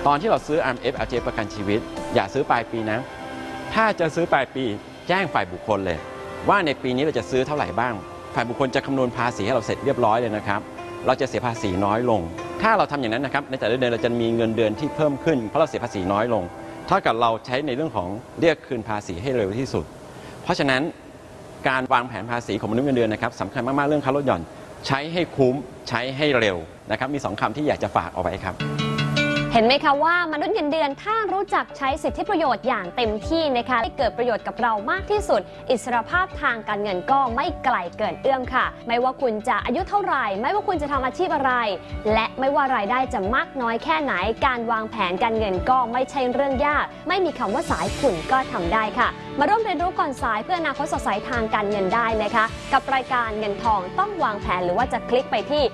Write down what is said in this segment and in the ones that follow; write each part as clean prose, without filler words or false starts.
ตอนที่เราซื้อ RMFประกันชีวิตอย่าซื้อปลายปีนะถ้าจะซื้อปลายปีแจ้งฝ่ายบุคคลเลยว่าในปีนี้เราจะซื้อเท่าไหร่บ้างฝ่ายบุคคลจะคำนวณภาษีให้เราเสร็จเรียบร้อยเลยนะครับเราจะเสียภาษีน้อยลงถ้าเราทำอย่างนั้นนะครับในแต่ละเดือนเราจะมีเงินเดือนที่เพิ่มขึ้นเพราะเราเสียภาษีน้อยลงเท่ากับเราใช้ในเรื่องของเรียกคืนภาษีให้เร็วที่สุดเพราะฉะนั้นการวางแผนภาษีของมนุษย์เงินเดือนนะครับสำคัญมากๆเรื่องค่าลดหย่อนใช้ให้คุ้มใช้ให้เร็วนะครับมี2 คำที่อยากจะฝากเอาไว้ครับเห็นไหมคะว่ามนุษย์เงินเดือนถ้ารู้จักใช้สิทธิประโยชน์อย่างเต็มที่นะคะให้เกิดประโยชน์กับเรามากที่สุดอิสรภาพทางการเงินก็ไม่ไกลเกินเอื้อมค่ะไม่ว่าคุณจะอายุเท่าไหร่ไม่ว่าคุณจะทำอาชีพอะไรและไม่ว่ารายได้จะมากน้อยแค่ไหนการวางแผนการเงินก็ไม่ใช่เรื่องยากไม่มีคำว่าสายคุณก็ทำได้ค่ะมาร่วมเรียนรู้ก่อนสายเพื่ออนาคตสดใสทางการเงินได้นะคะกับรายการเงินทองต้องวางแผนหรือว่าจะคลิกไปที่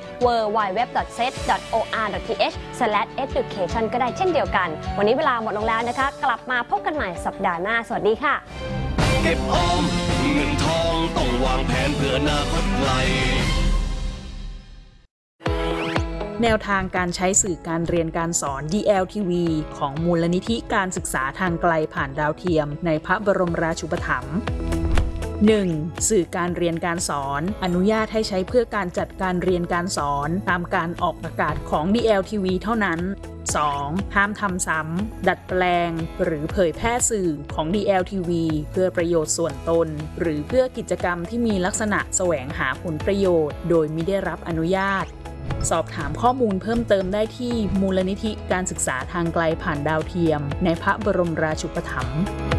www.set.or.th/education ก็ได้เช่นเดียวกันวันนี้เวลาหมดลงแล้วนะคะกลับมาพบกันใหม่สัปดาห์หน้าสวัสดีค่ะเก็บออมเงินทองต้องวางแผนเพื่ออนาคตไกลแนวทางการใช้สื่อการเรียนการสอน DLTV ของมูลนิธิการศึกษาทางไกลผ่านดาวเทียมในพระบรมราชูปถัมภ์ 1. สื่อการเรียนการสอนอนุญาตให้ใช้เพื่อการจัดการเรียนการสอนตามการออกอากาศของ DLTV เท่านั้น 2. ห้ามทำซ้ำดัดแปลงหรือเผยแพร่สื่อของ DLTV เพื่อประโยชน์ส่วนตนหรือเพื่อกิจกรรมที่มีลักษณะแสวงหาผลประโยชน์โดยมิได้รับอนุญาตสอบถามข้อมูลเพิ่มเติมได้ที่มูลนิธิการศึกษาทางไกลผ่านดาวเทียมในพระบรมราชูปถัมภ์